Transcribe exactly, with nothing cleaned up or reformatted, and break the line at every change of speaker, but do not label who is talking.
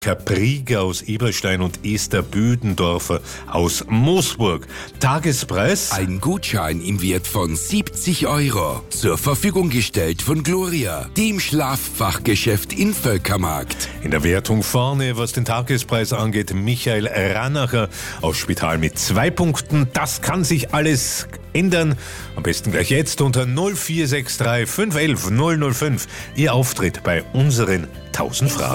Kapriga aus Eberstein und Esther Bödendorfer aus Moosburg. Tagespreis?
Ein Gutschein im Wert von siebzig Euro. Zur Verfügung gestellt von Gloria, dem Schlaffachgeschäft in Völkermarkt.
In der Wertung vorne, was den Tagespreis angeht, Michael Ranacher aus Spital mit zwei Punkten. Das kann sich alles ändern. Am besten gleich jetzt unter null vier sechs drei fünf eins eins null null fünf. Ihr Auftritt bei unseren tausend Fragen.